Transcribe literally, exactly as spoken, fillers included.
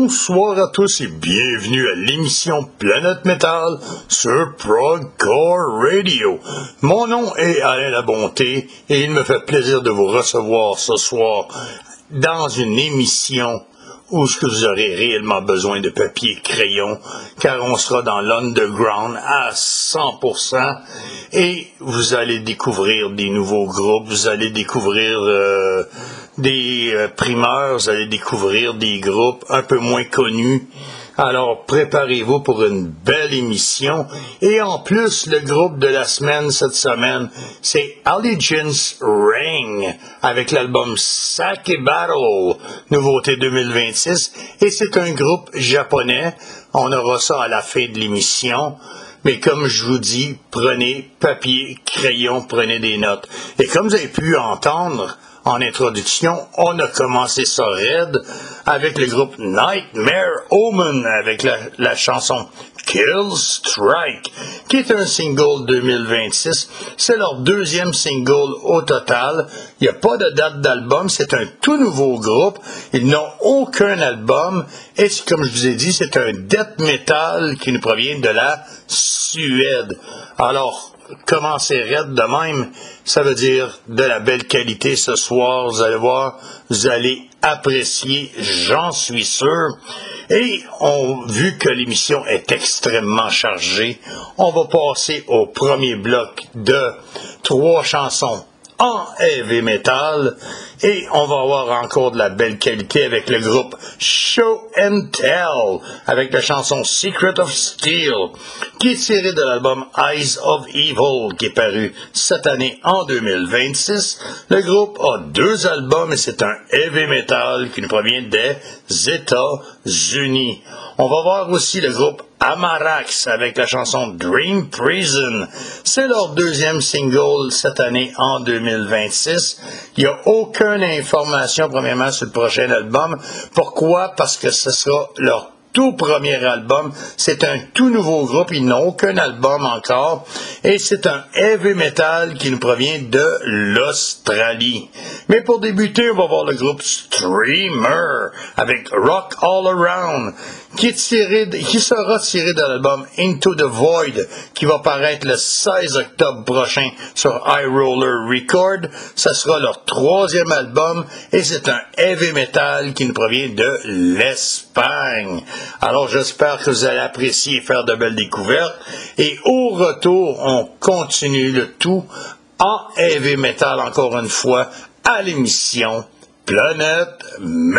Bonsoir à tous et bienvenue à l'émission Planète Metal sur Progcore Radio. Mon nom est Alain Labonté et il me fait plaisir de vous recevoir ce soir dans une émission où ce que vous aurez réellement besoin de papier et crayon, car on sera dans l'underground à cent pour cent et vous allez découvrir des nouveaux groupes, vous allez découvrir euh, des euh, primeurs, vous allez découvrir des groupes un peu moins connus. Alors, préparez-vous pour une belle émission. Et en plus, le groupe de la semaine, cette semaine, c'est Allegiance Ring, avec l'album Sake Battle, nouveauté deux mille vingt-six. Et c'est un groupe japonais. On aura ça à la fin de l'émission. Mais comme je vous dis, prenez papier, crayon, prenez des notes. Et comme vous avez pu entendre en introduction, on a commencé ça raide avec le groupe Nightmare Omen avec la, la chanson Kill Strike, qui est un single deux mille vingt-six. C'est leur deuxième single au total. Il n'y a pas de date d'album, c'est un tout nouveau groupe. Ils n'ont aucun album et comme je vous ai dit, c'est un death metal qui nous provient de la Suède. Alors, commencer raide de même, ça veut dire de la belle qualité ce soir. Vous allez voir, vous allez apprécier, j'en suis sûr. Et on, vu que l'émission est extrêmement chargée, on va passer au premier bloc de trois chansons en heavy metal et on va avoir encore de la belle qualité avec le groupe Show and Tell avec la chanson Secret of Steel qui est tirée de l'album Eyes of Evil qui est paru cette année en deux mille vingt-six. Le groupe a deux albums et c'est un heavy metal qui nous provient des États-Unis. On va voir aussi le groupe Amarax avec la chanson Dream Prison. C'est leur deuxième single cette année en deux mille vingt-six. Il n'y a aucune information premièrement sur le prochain album. Pourquoi? Parce que ce sera leur tout premier album. C'est un tout nouveau groupe. Ils n'ont aucun album encore. Et c'est un heavy metal qui nous provient de l'Australie. Mais pour débuter, on va voir le groupe Streamer avec Rock All Around qui, est tiré de, qui sera tiré de l'album Into the Void qui va paraître le seize octobre prochain sur High Roller Record. Ça sera leur troisième album et c'est un heavy metal qui nous provient de l'Espagne. Alors j'espère que vous allez apprécier et faire de belles découvertes. Et au retour, on continue le tout en heavy metal encore une fois à l'émission Planète Metal.